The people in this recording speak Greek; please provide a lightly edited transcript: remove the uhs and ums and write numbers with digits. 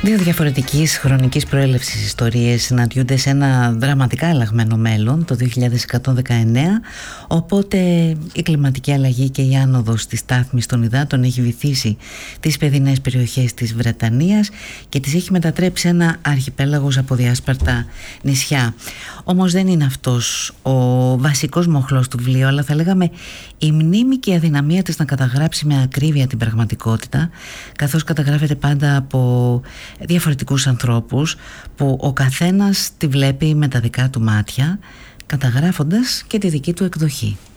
Δύο διαφορετικής χρονικής προέλευσης ιστορίες συναντιούνται σε ένα δραματικά αλλαγμένο μέλλον, το 2119, οπότε η κλιματική αλλαγή και η άνοδος της στάθμης των υδάτων έχει βυθίσει τις παιδινές περιοχές της Βρετανίας και τις έχει μετατρέψει ένα αρχιπέλαγος από διάσπαρτα νησιά. Όμως δεν είναι αυτός ο βασικός μοχλός του βιβλίου, αλλά θα λέγαμε η μνήμη και η αδυναμία της να καταγράψει με ακρίβεια την πραγματικότητα, καθώς καταγράφεται πάντα από διαφορετικούς ανθρώπους που ο καθένας τη βλέπει με τα δικά του μάτια, καταγράφοντας και τη δική του εκδοχή.